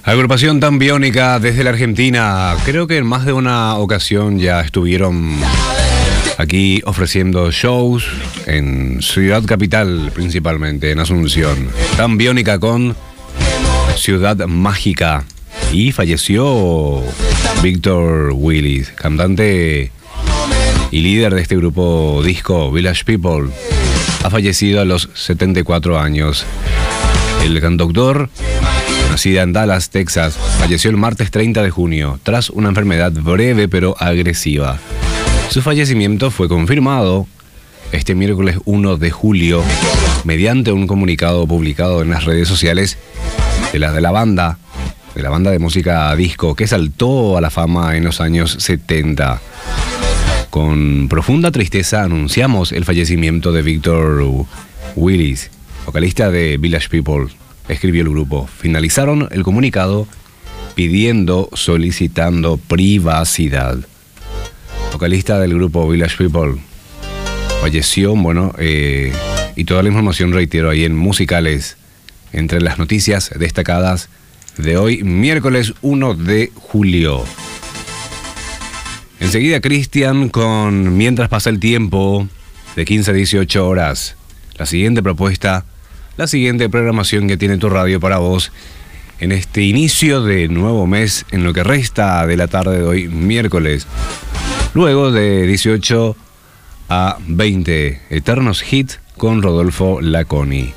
Agrupación tan biónica desde la Argentina. Creo que en más de una ocasión ya estuvieron aquí ofreciendo shows en Ciudad Capital, principalmente en Asunción. Tan biónica con Ciudad Mágica. Y falleció Víctor Willis, cantante y líder de este grupo disco Village People. Ha fallecido a los 74 años. El cantautor, nacida en Dallas, Texas, falleció el martes 30 de junio tras una enfermedad breve pero agresiva. Su fallecimiento fue confirmado este miércoles 1 de julio mediante un comunicado publicado en las redes sociales de la banda de música disco que saltó a la fama en los años 70. Con profunda tristeza anunciamos el fallecimiento de Víctor Willis, vocalista de Village People, escribió el grupo. Finalizaron el comunicado solicitando privacidad. Vocalista del grupo Village People falleció, y toda la información, reitero, ahí en Musicales, entre las noticias destacadas de hoy, miércoles 1 de julio. Enseguida Cristian con Mientras pasa el tiempo, de 15 a 18 horas. La siguiente propuesta, la siguiente programación que tiene tu radio para vos en este inicio de nuevo mes, en lo que resta de la tarde de hoy, miércoles. Luego de 18 a 20, Eternos Hit con Rodolfo Laconi.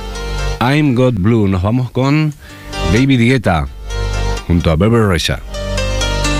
I'm God Blue, nos vamos con David Guetta junto a Bebe Rexha.